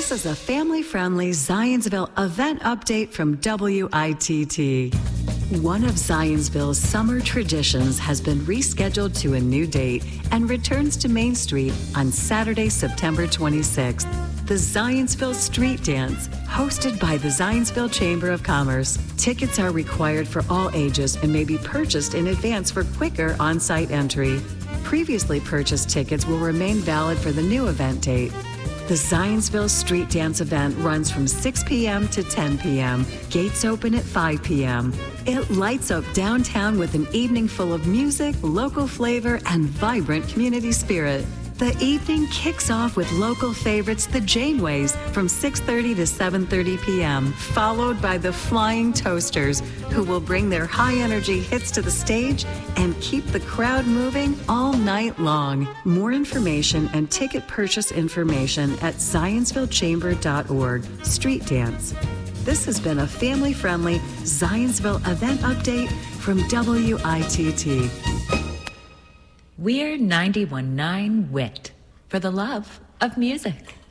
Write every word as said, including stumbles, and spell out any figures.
This is a family-friendly Zionsville event update from W I T T. One of Zionsville's summer traditions has been rescheduled to a new date and returns to Main Street on Saturday, September twenty-sixth. The Zionsville Street Dance, hosted by the Zionsville Chamber of Commerce. Tickets are required for all ages and may be purchased in advance for quicker on-site entry. Previously purchased tickets will remain valid for the new event date. The Zionsville Street Dance event runs from six p.m. to ten p.m. Gates open at five p.m. It lights up downtown with an evening full of music, local flavor, and vibrant community spirit. The evening kicks off with local favorites, the Janeways, from six thirty to seven thirty p.m., followed by the Flying Toasters, who will bring their high-energy hits to the stage and keep the crowd moving all night long. More information and ticket purchase information at zionsville chamber dot org. Street Dance. This has been a family-friendly Zionsville event update from W I T T. We're ninety-one point nine W I T for the love of music.